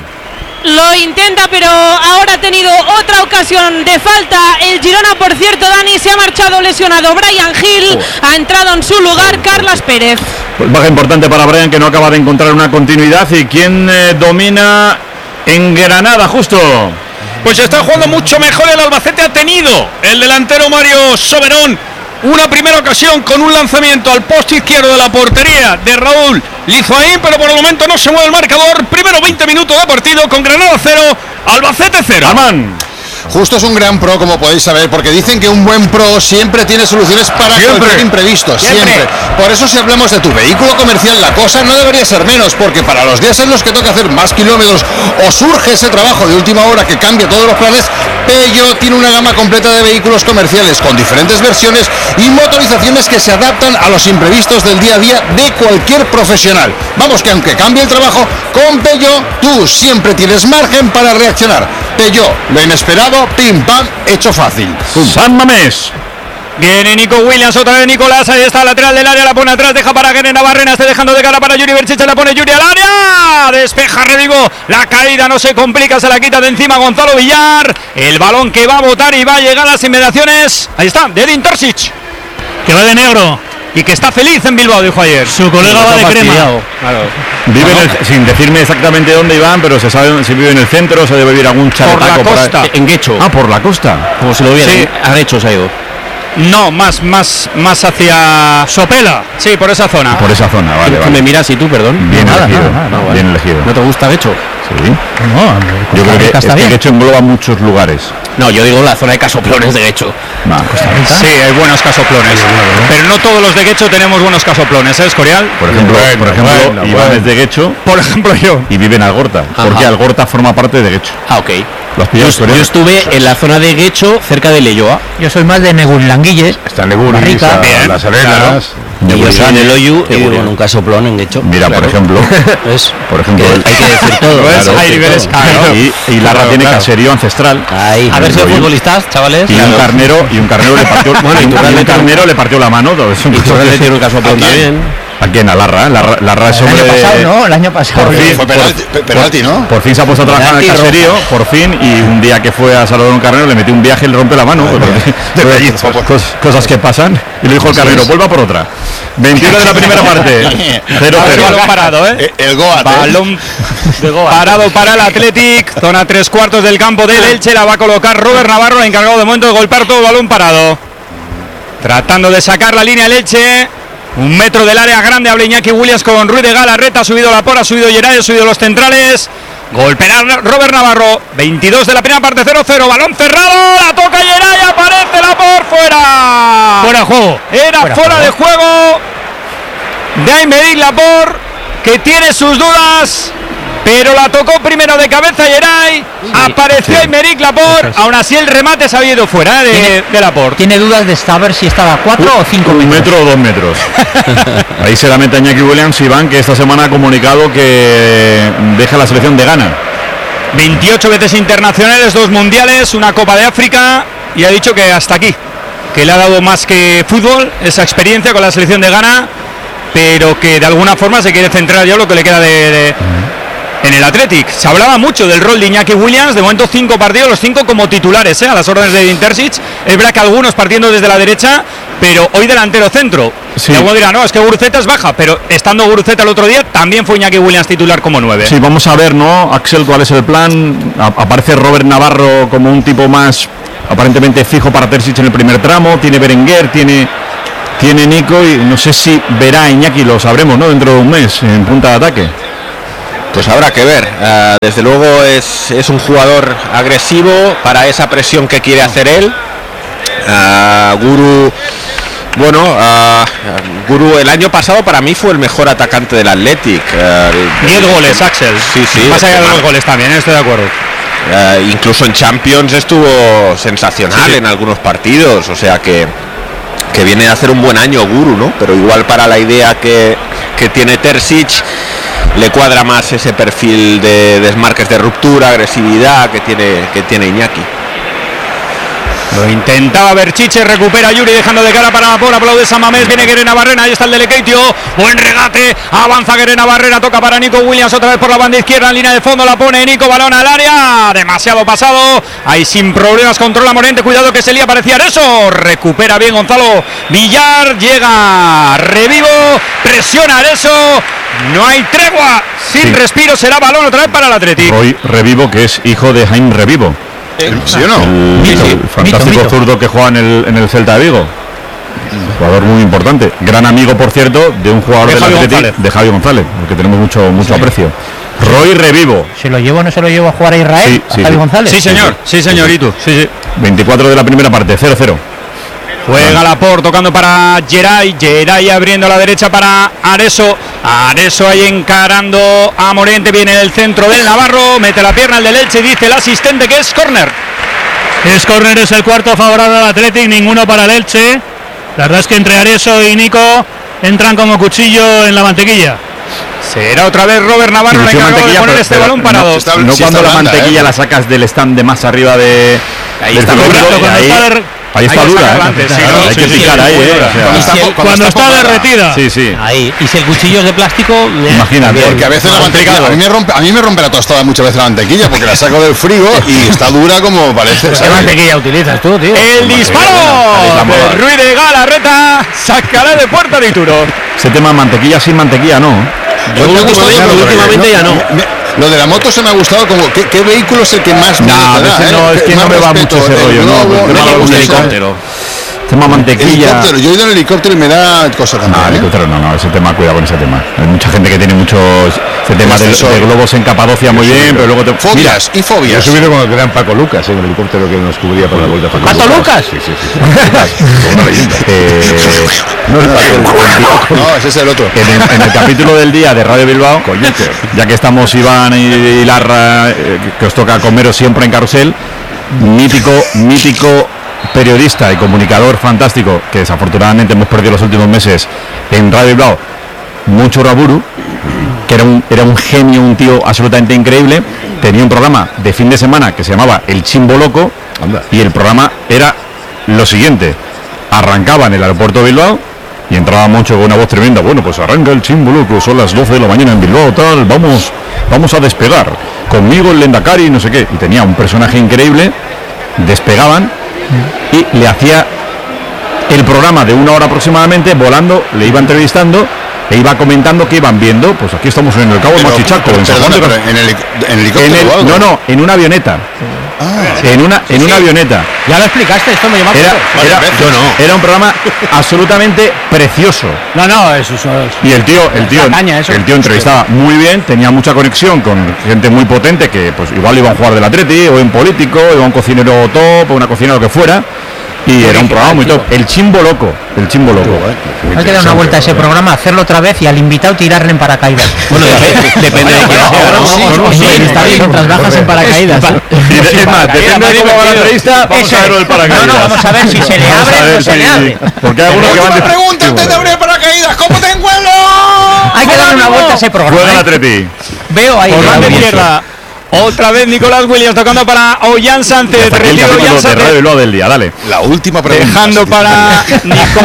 Lo intenta, pero ahora ha tenido otra ocasión de falta. El Girona, por cierto, Dani, se ha marchado lesionado. Brian Hill oh. ha entrado en su lugar, oh. Carlas Pérez. Pues baja importante para Brian, que no acaba de encontrar una continuidad. ¿Y quién eh, domina en Granada, justo? Pues está jugando mucho mejor el Albacete. Ha tenido el delantero Mario Soberón una primera ocasión con un lanzamiento al poste izquierdo de la portería de Raúl Lizoaín, pero por el momento no se mueve el marcador. Primero veinte minutos de partido con Granada cero, Albacete cero. Armán. Justo es un gran pro, como podéis saber, porque dicen que un buen pro siempre tiene soluciones para siempre. cualquier imprevisto, siempre. siempre. Por eso, si hablamos de tu vehículo comercial, la cosa no debería ser menos, porque para los días en los que toca hacer más kilómetros o surge ese trabajo de última hora que cambia todos los planes, Peugeot tiene una gama completa de vehículos comerciales con diferentes versiones y motorizaciones que se adaptan a los imprevistos del día a día de cualquier profesional. Vamos, que aunque cambie el trabajo, con Peugeot tú siempre tienes margen para reaccionar. Peugeot, lo inesperado, pim pam, hecho fácil. San Mamés. Viene Nico Williams, otra vez Nicolás, ahí está, lateral del área, la pone atrás, deja para Gerena Barrena, está dejando de cara para Yuri Berchiche, la pone Yuri al área, despeja Redigo, la caída no se complica, se la quita de encima Gonzalo Villar, el balón que va a botar y va a llegar a las inmediaciones, ahí está, de Edin Terzic, que va de negro. Y que está feliz en Bilbao, dijo ayer. Su colega va de crema. Claro. Vive en el, sin decirme exactamente dónde iban, pero se sabe si vive en el centro, se debe vivir algún charretaco por la costa. Por en Guecho. Ah, por la costa. Como si lo viera. Sí. A Guecho se ha ido. No, más, más, más hacia Sopela. Sí, por esa zona. Por esa zona, vale. ¿Tú vale. me miras y tú, perdón? Bien nada, elegido. Nada, nada, no, vale. Bien elegido. ¿No te gusta Guecho? Sí. No, yo creo que está este Guecho engloba muchos lugares. No, yo digo la zona de Casoplones de Guecho. No, sí, hay buenos casoplones. Pero no todos los de Guecho tenemos buenos casoplones, ¿eh, Escorial? Por ejemplo, bueno, por ejemplo bueno, Iván bueno. es de Guecho. Por ejemplo, yo. Y vive en Algorta. Ajá. Porque Algorta forma parte de Guecho. Ah, ok. Yo, yo estuve en la zona de Guecho, cerca de Leyoa. Yo soy más de Negurinlanguilles. Está Negurin, Las Arenas. Y yo soy en el Oyu y vivo en un casoplón en Guecho. Mira, claro. por ejemplo. ¿Ves? Por ejemplo. Que hay que decir todo. Claro, hay niveles, claro. Y, y Larra claro, tiene claro. caserío ancestral. Ahí. A ver si futbolistas, chavales. Y claro. un carnero, y un carnero le partió. Bueno, y un carnero le partió la mano. Todo eso. Y Torres tiene un casoplón también. Aquí en Alarra, la Larra es hombre el año pasado, de... ¿no? El año pasado. Por fin, fue penalti, por, penalti, ¿no? Por fin se ha puesto a trabajar en el caserío, por fin, y un día que fue a saludar a un carnero le metió un viaje y le rompe la mano. Ay, pues, cos, cosas que pasan. Y le dijo el carnero, vuelva por otra. veintiuno de la primera parte. cero cero. Balón parado, ¿eh? El Goat. Balón de Goat. Parado para el Athletic. Zona tres cuartos del campo del Elche. La va a colocar Robert Navarro, encargado de momento de golpear todo el balón parado. Tratando de sacar la línea el Elche. Un metro del área grande, habla Iñaki Williams con Ruiz de Galarreta, ha subido Laporte, ha subido Geray, ha subido los centrales. Golpea Robert Navarro, veintidós de la primera parte, cero cero, balón cerrado, la toca Geray, aparece Laporte, fuera. Fuera de juego. Era fuera, fuera de juego de Aymeric Laporte, que tiene sus dudas, pero la tocó primero de cabeza Geray, sí, apareció sí. Aymeric Laporte, aún así el remate se había ido fuera de, ¿Tiene, de Laporte. Tiene dudas de saber si estaba a cuatro o cinco metros. Un metro o dos metros. Ahí se la mete Iñaki Williams, Iván, que esta semana ha comunicado que deja la selección de Ghana. veintiocho veces internacionales, dos mundiales, una Copa de África, y ha dicho que hasta aquí, que le ha dado más que fútbol, esa experiencia con la selección de Ghana, pero que de alguna forma se quiere centrar ya lo que le queda de... de en el Athletic. Se hablaba mucho del rol de Iñaki Williams, de momento cinco partidos, los cinco como titulares, ¿eh? A las órdenes de Intersic. Es verdad que algunos partiendo desde la derecha, pero hoy delantero centro. Sí. Y alguno dirá, no, es que Guruceta es baja, pero estando Guruceta el otro día, también fue Iñaki Williams titular como nueve. Sí, vamos a ver, ¿no, Axel, cuál es el plan? A- aparece Robert Navarro como un tipo más aparentemente fijo para Terzic en el primer tramo, tiene Berenguer, tiene... Tiene Nico y no sé si verá a Iñaki, lo sabremos, ¿no? Dentro de un mes, en punta de ataque. Pues habrá que ver. Uh, desde luego es, es un jugador agresivo para esa presión que quiere hacer él. Uh, Guru, bueno, uh, Guru el año pasado para mí fue el mejor atacante del Athletic. Uh, Diez goles, Axel. Sí, sí. Más allá de los goles también, estoy de acuerdo. Uh, incluso en Champions estuvo sensacional sí, sí. en algunos partidos, o sea que que viene a hacer un buen año Guru, ¿no? Pero igual para la idea que, que tiene Terzic le cuadra más ese perfil de desmarques de ruptura, agresividad que tiene, que tiene Iñaki. Lo intentaba Berchiche, recupera Yuri dejando de cara para Napor, aplaude San Mamés, viene Guerena Barrena, ahí está el Delekeitio, buen regate, avanza Guerena Barrera, toca para Nico Williams otra vez por la banda izquierda en línea de fondo, la pone Nico, balón al área, demasiado pasado, ahí sin problemas controla Morente, cuidado que se lía, parecía eso, recupera bien Gonzalo Villar, llega Revivo, presiona eso, no hay tregua, sin sí. respiro, será balón otra vez para el Atlético. Hoy Revivo, que es hijo de Jaime Revivo. ¿Sí o no? El, sí, sí. el fantástico mito, zurdo mito. que juega en el, en el Celta de Vigo. Un jugador muy importante. Gran amigo, por cierto, de un jugador de del Athletic, de Javi González, porque tenemos mucho mucho sí. aprecio. Roy Revivo. ¿Se lo llevo o no se lo llevo a jugar a Israel? Sí, sí, ¿A Javi sí. González? Sí, señor. Sí, señorito. Sí, sí. veinticuatro de la primera parte, cero cero. Juega Laporte tocando para Geray, Geray abriendo a la derecha para Areso, Areso ahí encarando a Morente, viene el centro del Navarro, mete la pierna el del Elche, dice el asistente que es córner. Es córner, es el cuarto favorable al Athletic, ninguno para el Elche. La verdad es que entre Areso y Nico entran como cuchillo en la mantequilla. Será otra vez Robert Navarro el encargado de poner este balón parado. No, está, no sí cuando la blanda, mantequilla eh, la sacas del stand de más arriba de... Ahí está, ahí, Ahí está ahí dura, adelante, ¿eh? sí, Claro, no, hay sí, que sí, picar sí, ahí, ¿eh? O sea, cuando está, cuando cuando está derretida. Sí, sí. Ahí. Y si el cuchillo es de plástico, imagínate. Porque a veces la mantequilla, a mí me rompe, a mí me rompe la tostada muchas veces la mantequilla porque la saco del frigo y está dura como parece. ¿Qué mantequilla utilizas tú, tío? El disparo de Ruiz de Galarreta, sacará de puerta de Ituro. Ese tema mantequilla sin mantequilla, no. Yo Yo últimamente, últimamente ya no. Me, lo de la moto se me ha gustado como ¿qué, qué vehículo es el que más no, me da, eh? no es que no me va mucho ese rollo, no, no, no, no, un helicóptero. Tema mantequilla. Helicóptero, yo he ido en helicóptero y me da cosa también. No, ¿eh? helicóptero no, no, ese tema, cuidado con ese tema. Hay mucha gente que tiene muchos ese tema de, de globos en Capadocia muy bien, pero luego te fobias y fobias. Yo he subido con el gran Paco Lucas en el helicóptero que nos cubría para la vuelta a ¿Paco Lucas? Sí, sí, sí. Una leyenda. Eh, no, no, no, ese es el otro. En el, en el capítulo del día de Radio Bilbao, ya que estamos Iván y, y Larra, eh, que os toca comeros siempre en carrusel, mítico, mítico periodista y comunicador fantástico que desafortunadamente hemos perdido los últimos meses en Radio Bilbao, Mucho Raburu, que era un, era un genio, un tío absolutamente increíble. Tenía un programa de fin de semana que se llamaba El Chimbo Loco. Anda. Y el programa era lo siguiente: arrancaba en el aeropuerto de Bilbao y entraba Moncho con una voz tremenda. Bueno, pues arranca el Chimbo Loco, son las doce de la mañana en Bilbao, tal, vamos, vamos a despegar. Conmigo el Lendakari, no sé qué. Y tenía un personaje increíble, despegaban y le hacía el programa de una hora aproximadamente, volando, le iba entrevistando e iba comentando que iban viendo. Pues aquí estamos en el Cabo Pero, Machichaco. pero, en San Juan de perdona, Cas- pero en el, en en helicóptero el- o algo. no, no, en una avioneta. Ah. En una, en una avioneta. Ya lo explicaste, esto me llama. Era, Varias era, veces. yo no. Era un programa absolutamente precioso. No, no, eso es. Y el tío, el tío, La caña, eso. el tío entrevistaba muy bien, tenía mucha conexión con gente muy potente que pues igual iba a jugar del Atleti, o un político, iba un cocinero top, o una cocinera lo que fuera. Y era un programa muy top. El Chimbo Loco, el Chimbo Loco. Hay que dar una vuelta a ese programa, hacerlo otra vez y al invitado tirarle en paracaídas. Bueno, depende de quién sea, ¿no? Sí, no, sí, no, está no, bien, no, mientras no, bajas no, en paracaídas. Y de- es más, depende de cómo va la entrevista, vamos Eso a ver es. el paracaídas. No, no, vamos a ver si se le Vamos a abre o ver no se si- le abre. Porque hay algunos que van Última de... pregunta antes de abrir paracaídas. ¿Cómo te encuentro? Hay que darle una vuelta a ese programa. Juega el ¿eh? Atleti. Veo ahí. Por veo banda bien. izquierda. Otra vez Nicolás Williams tocando para Ollán Sánchez. Hasta aquí el Retiro capítulo Ollán de Sánchez. Radio Bilbao del día, dale. La última pregunta. Dejando para Nico.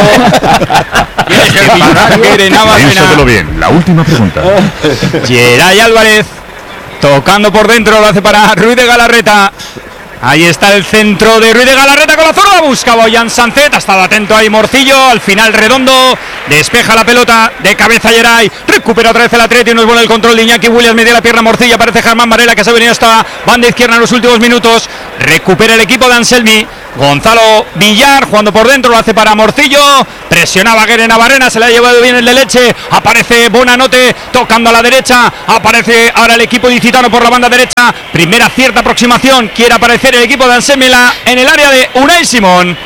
Piénsatelo bien, la última pregunta. Geray Álvarez. Tocando por dentro, lo hace para Ruiz de Galarreta. Ahí está el centro de Ruiz de Galarreta con la zurda. Buscaba Ollán Sánchez. Ha estado atento ahí Morcillo. Al final Redondo. Despeja la pelota de cabeza Geray. Recupera otra vez el Atleti. No es bueno el control de Iñaki Williams. Media la pierna Morcillo. Aparece Germán Varela que se ha venido hasta banda izquierda en los últimos minutos. Recupera el equipo de Anselmi. Gonzalo Villar jugando por dentro. Lo hace para Morcillo. Presionaba Guere Navarrena. Se le ha llevado bien el de Leche. Aparece Bonanote tocando a la derecha. Aparece ahora el equipo licitano por la banda derecha. Primera cierta aproximación. Quiere aparecer el equipo de Anselmi en la- en el área de Unai Simón.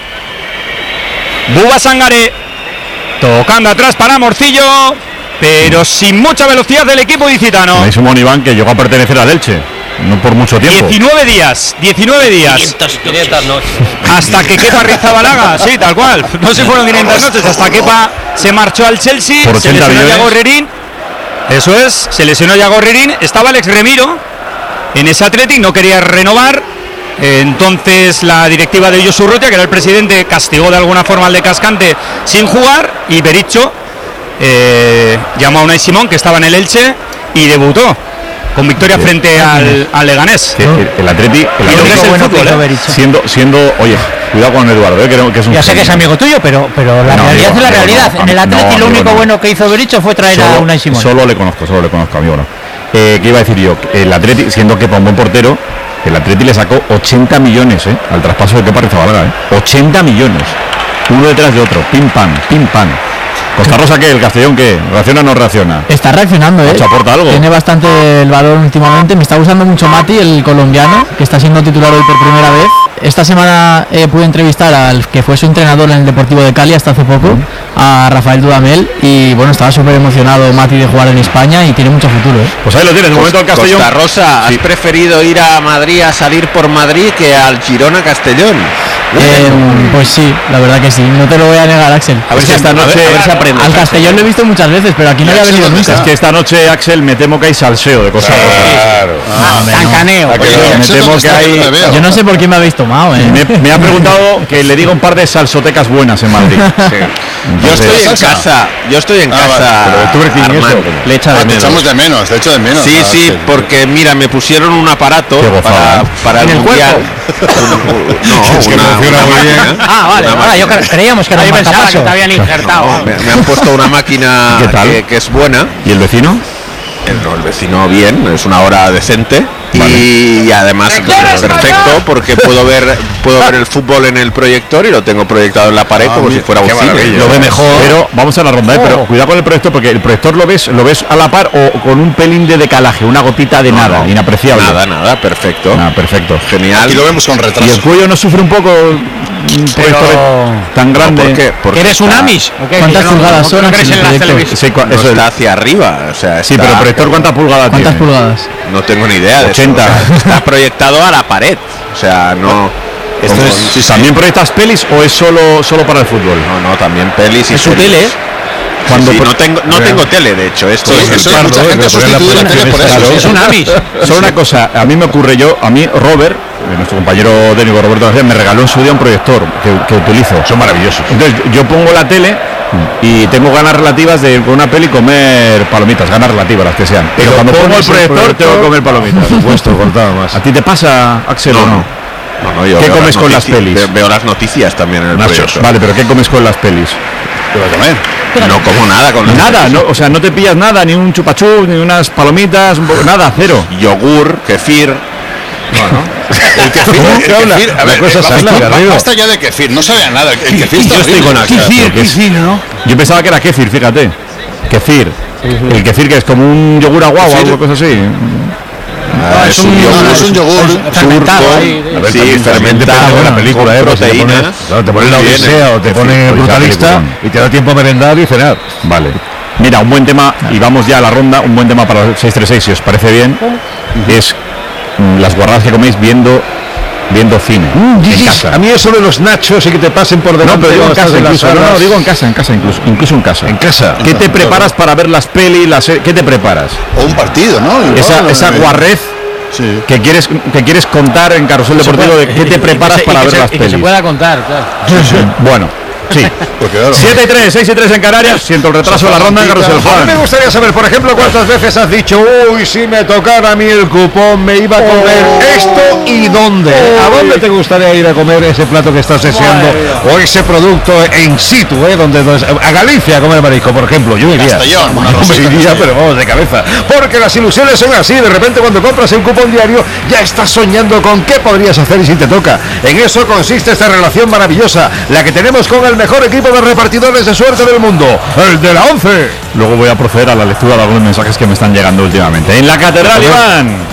Buba Sangare tocando atrás para Morcillo, pero sin mucha velocidad del equipo licitano. Ahí Simón Iván, que llegó a pertenecer al Elche, no por mucho tiempo. diecinueve días, diecinueve días. quinientas noches. Hasta que Kepa Rizabalaga, sí, tal cual. No se fueron quinientas noches, hasta Kepa se marchó al Chelsea, Por se ochenta lesionó millones. Yago Rirín. Eso es, se lesionó Yago Rirín. Estaba Alex Remiro en ese Atleti, no quería renovar. Entonces la directiva de Josu Urrutia, que era el presidente, castigó de alguna forma al de Cascante sin jugar, y Bericho eh, llamó a Unai Simón, que estaba en el Elche, y debutó con victoria frente al, al Leganés. Que el, el Atleti, el Y lo que es el bueno fútbol, que hizo ¿eh? Berizzo. siendo, siendo, oye, cuidado con Eduardo, eh, que, no- que es un Ya sé que es genio. amigo tuyo, pero, pero la No, realidad amigo, es la amigo, realidad. no, En el amigo, Atleti no, lo amigo, único no. bueno que hizo Bericho fue traer a Solo, Unai Simón. solo le conozco, solo le conozco, amigo no. Eh, ¿Qué iba a decir yo? El Atleti, siendo Kepa un buen portero, el Atleti le sacó ochenta millones eh, al traspaso de Kepa Rizabalaga, eh. ochenta millones. Uno detrás de otro, pim pam, pim pam. Costa Rosa, ¿qué? ¿El Castellón qué? ¿Reacciona o no reacciona? Está reaccionando, ¿eh? Nacho, ¿aporta algo? Tiene bastante el valor últimamente. Me está gustando mucho Mati, el colombiano, que está siendo titular hoy por primera vez. Esta semana eh, pude entrevistar al que fue su entrenador en el Deportivo de Cali hasta hace poco, a Rafael Dudamel, y bueno, estaba súper emocionado Mati de jugar en España y tiene mucho futuro, ¿eh? Pues ahí lo tienes, de momento el Castellón. Costa Rosa, ¿has Sí. preferido ir a Madrid a salir por Madrid que al Girona Castellón? Eh, pues sí, la verdad que sí, no te lo voy a negar, Axel. A ver si esta noche- a ver si aprendes. Al Castellón lo he visto muchas veces, pero aquí no había venido nunca. Es que esta noche, Axel, me temo que hay salseo de Costa Rosa. Claro. Ah, hombre, no. Cancaneo. Oye, me Axel, temo ¿dónde que está? hay- Yo no le veo. Yo no sé por qué me habéis tomado, ¿eh? Me, me ha preguntado que le diga un par de salsotecas buenas en Madrid. Yo estoy en salsa. casa, yo estoy en Ah, casa. vale, pero tú eres quién es, Armando. ¿o Le echa de Ah, te menos. echamos de menos, te echo de menos. Sí, Ah, sí, porque mira, me pusieron un aparato Qué gozada, para, ¿eh? para el ¿En el mundial. no, Es que una, funciona una muy bien. máquina. Ah, vale, Una ahora yo máquina. cre- creíamos que era Ahí un pensaba que marcapaso. te habían injertado. No, me, me han puesto una máquina ¿Qué tal? que, que es buena. ¿Y el vecino? El, no, el vecino bien, es una hora decente. Vale. Y además perfecto porque puedo ver puedo ver el fútbol en el proyector y lo tengo proyectado en la pared Ah, como mira, si fuera un qué cine. maravilla. Lo ve mejor. Pero vamos a la ronda, ¿eh? Pero cuidado con el proyector, porque el proyector lo ves lo ves a la par o con un pelín de decalaje, una gotita de No, nada, no, inapreciable. Nada, nada, perfecto. Ah, perfecto. Genial. Y lo vemos con ¿Y el retraso. cuello no sufre un poco un proyector tan grande? ¿Por qué? Porque ¿Eres un está- Amish? ¿O qué? ¿Cuántas Que no- pulgadas no son, crees Axel, en el las proyector? televisiones? Sí, cua- No eso es. está hacia arriba, o sea, Sí, está- pero el proyector ¿cuántas pulgadas ¿Cuántas tiene? pulgadas? no tengo ni idea de eso, ochenta. o sea, está proyectado a la pared, o sea, no. Esto como- es, sí, sí. ¿También proyectas pelis o es solo solo para el fútbol? No, no, también pelis y Es su series. tele, ¿eh? Cuando Cuando- no tengo no tengo tele, de hecho, esto Sí, es el eso es, pardo, mucha ¿eh? gente pero poner la sustituye la tele por Claro, eso. Es un Amish. Solo una cosa, a mí me ocurre yo, a mí Robert, eh, nuestro compañero técnico Roberto García, me regaló en su día un proyector que, que utilizo. Son maravillosos. Entonces yo pongo la tele y tengo ganas relativas de con una peli comer palomitas, ganas relativas las que sean. Pero cuando pongo el proyector tengo que comer palomitas. Por supuesto, contaba más. ¿A ti te pasa, Axel, o no? No, no, yo ¿Qué veo comes con las noticias- pelis? ve- Veo las noticias también en el Nachos. proyector. Vale, pero ¿qué comes con las pelis? ¿Qué va a comer? No como nada con Nada, no, o sea, no te pillas nada, ni un chupachú, ni unas palomitas, un poco- nada, cero. Yogur, kefir. Bueno, el kefir, el kefir, a ver, cosa eh, sana, basta, Garrido. basta ya de kefir, no sabe a nada. El, el kefir está Yo estoy horrible. con Axel. Kefir, kefir, ¿no? Yo pensaba que era kefir, fíjate. Kefir. El kefir, que es como un yogur aguado o Kefir. algo cosa así. Ah, es un No, no, es un yogur. fermentado turco, ahí, A ver, sí, también- también depende fermentado, de la película, ¿eh? con Pues si te proteínas. pones- claro, te pones la Muy bien, Odisea o te eh, pones kefir, brutalista película. y te da tiempo a merendar y cenar. Vale. Mira, un buen tema, y vamos ya a la ronda, un buen tema para el seis tres seis, si os parece bien, es mm, las guarradas que coméis viendo viendo cine. Mm, en Gigi, casa. a mí eso de los nachos y que te pasen por delante. No, pero digo en cuando casa estás las incluso. No, no, salas. digo en casa, en casa incluso. Incluso en casa. En casa. ¿Qué te preparas para ver las pelis? Las, se- ¿Qué te preparas? O un partido, ¿no? Igual, Esa, esa eh, guarrez Sí. que quieres que quieres contar en Carrusel Deportivo de qué te preparas para ver las Y que pelis. se pueda contar, claro. Bueno, sí. Porque claro. siete y tres, seis y tres en Canarias. Siento el retraso de la ronda en Carrusel. A mí Juan. me gustaría saber, por ejemplo, cuántas veces has dicho, uy, si me tocara a mí el cupón, me iba a comer esto y dónde. ¿A dónde te gustaría ir a comer ese plato que estás deseando o ese producto en situ, eh, donde a Galicia a comer marisco, por ejemplo? Yo iría. Castellón, una No me rosita, iría, sí. pero vamos de cabeza. Porque las ilusiones son así. De repente, cuando compras el cupón diario, ya estás soñando con qué podrías hacer y si te toca. En eso consiste esta relación maravillosa, la que tenemos con el mejor equipo de repartidores de suerte del mundo, el de la once. Luego voy a proceder a la lectura de algunos mensajes que me están llegando últimamente. En la catedral, Iván.